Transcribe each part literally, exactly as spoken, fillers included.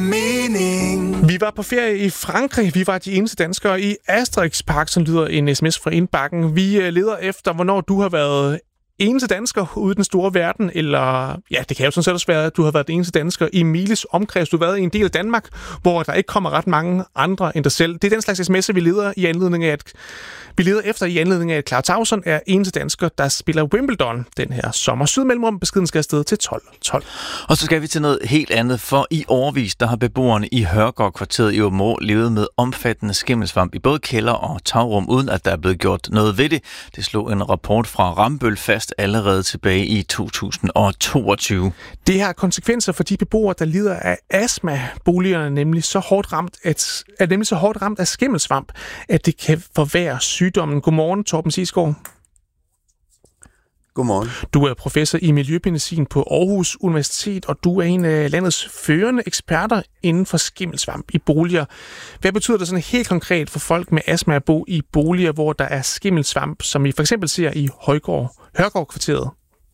mening. Vi var på ferie i Frankrig. Vi var de eneste danskere i Asterix Park, som lyder en sms fra indbakken. Vi leder efter, hvornår du har været eneste dansker ude i den store verden, eller ja, det kan jo sådan set også være, at du har været den eneste dansker i Miles omkreds. Du har været i en del af Danmark, hvor der ikke kommer ret mange andre end dig selv. Det er den slags sms'er, vi leder i anledning af, at vi leder efter i anledning af, at Clara Tauson er eneste dansker, der spiller Wimbledon den her sommer. Sydmellemrum, beskeden skal afsted til tolv tolv. Og så skal vi til noget helt andet, for i årevis, der har beboerne i Hørgaard-kvarteret i Aabenraa levet med omfattende skimmelsvamp i både kælder og tagrum, uden at der er blevet gjort noget ved det. Det slog en rapport fra Rambøll fast allerede tilbage i to tusind og toogtyve. Det har konsekvenser for de beboere, der lider af astma. Boligerne er nemlig så hårdt ramt, at, er nemlig så hårdt ramt af skimmelsvamp, at det kan forværre sygdommen. Godmorgen, Torben Sigsgaard. Godmorgen. Du er professor i miljømedicin på Aarhus Universitet, og du er en af landets førende eksperter inden for skimmelsvamp i boliger. Hvad betyder det sådan helt konkret for folk med astma at bo i boliger, hvor der er skimmelsvamp, som vi for eksempel ser i Højgaard, Hørgaard-kvarteret?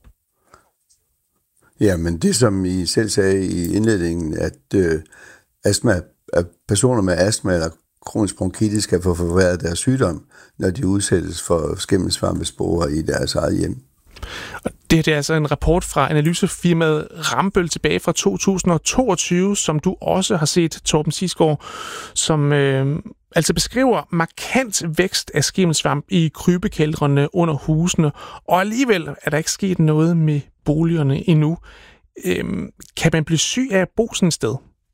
Ja, men det som I selv sagde i indledningen, at øh, astma, at personer med astma eller kronisk bronkitis kan få forværret deres sygdom, når de udsættes for skimmelsvampesporer i deres eget hjem. Og det, det er altså en rapport fra analysefirmaet Rambøll tilbage fra to tusind og toogtyve, som du også har set, Torben Sigsgaard, som øh, altså beskriver markant vækst af skimmelsvamp i krybekældrene under husene, og alligevel er der ikke sket noget med boligerne endnu. Øh, kan man blive syg af at bo sådan et sted?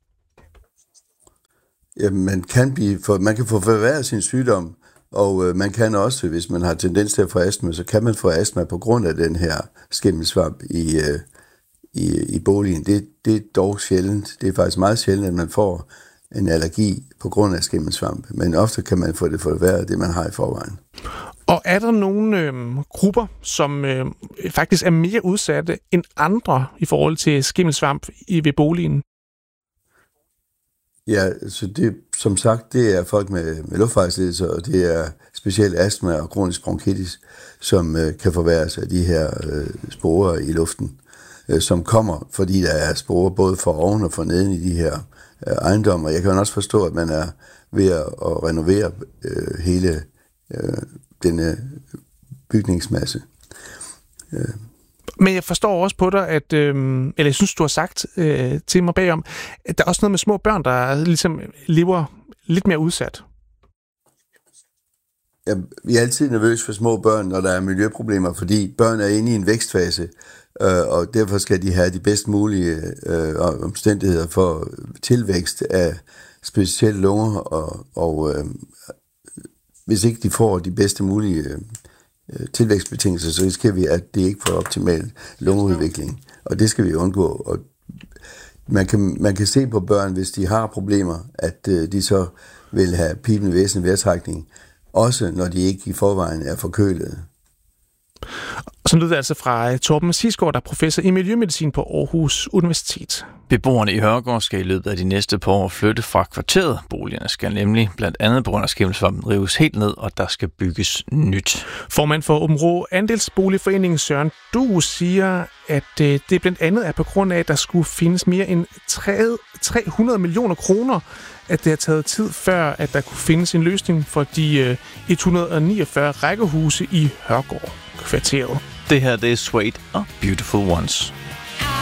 Ja, man kan, blive for, man kan få forværret sin sygdom, og øh, man kan også, hvis man har tendens til at få astma, så kan man få astma på grund af den her skimmelsvamp i, øh, i, i boligen. Det, det er dog sjældent. Det er faktisk meget sjældent, at man får en allergi på grund af skimmelsvamp, men ofte kan man få det forværret, det man har i forvejen. Og er der nogle øh, grupper, som øh, faktisk er mere udsatte end andre i forhold til skimmelsvamp i ved boligen? Ja, så det, som sagt, det er folk med, med luftvejslidelser, og det er specielt astma og kronisk bronkitis, som øh, kan forværres af de her øh, sporer i luften, øh, som kommer, fordi der er sporer både for oven og for neden i de her øh, ejendomme. Og jeg kan også forstå, at man er ved at, at renovere øh, hele øh, denne bygningsmasse. Øh. Men jeg forstår også på dig, at, øh, eller jeg synes, du har sagt øh, til mig bagom, at der er også noget med små børn, der ligesom lever lidt mere udsat. Ja, vi er altid nervøse for små børn, når der er miljøproblemer, fordi børn er inde i en vækstfase, øh, og derfor skal de have de bedst mulige øh, omstændigheder for tilvækst af specielle lunger, og, og øh, hvis ikke de får de bedste mulige øh, tilvækstbetingelser, så risikerer vi, at det ikke får optimal lungeudvikling. Og det skal vi undgå. Og man kan, man kan se på børn, hvis de har problemer, at øh, de så vil have pibende væsentlig vejrtrækning, også når de ikke i forvejen er forkølede. Så lyder det altså fra Torben Sigsgaard, der er professor i miljømedicin på Aarhus Universitet. Beboerne i Hørgaard skal i løbet af de næste par år flytte fra kvarteret. Boligerne skal nemlig blandt andet på grund af skimmelsvampen rives helt ned, og der skal bygges nyt. Formand for Aabenraa Andelsboligforeningen Søren Du siger, at det blandt andet er på grund af, at der skulle findes mere end tre hundrede millioner kroner, at det har taget tid før, at der kunne findes en løsning for de et hundrede og niogfyrre rækkehuse i Hørgaard-kvarteret. Det her, det er Suede og Beautiful Ones.